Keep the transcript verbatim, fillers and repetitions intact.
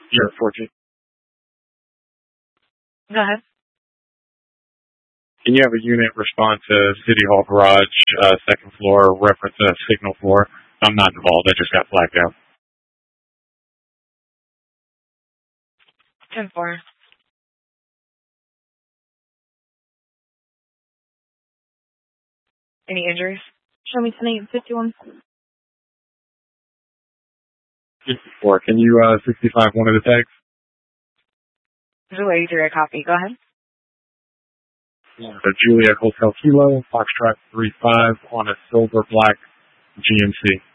You're fourteen. Go ahead. Can you have a unit respond to City Hall Garage, uh, second floor, reference a signal four? I'm not involved. I just got flagged out. ten four. Any injuries? Show me ten eight fifty-one. fifty-four. Can you, uh, sixty-five one of the tags? Zulu eighty-three, a copy. Go ahead. The Juliet Hotel Kilo, Foxtrot three five on a silver black G M C.